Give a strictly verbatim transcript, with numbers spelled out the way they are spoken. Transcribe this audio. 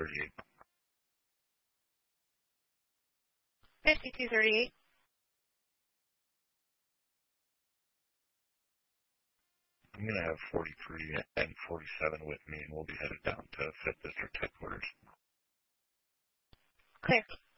thirty-eight. fifty-two thirty-eight. I'm going to have forty-three and forty-seven with me, and we'll be headed down to fifth District Headquarters. Clear.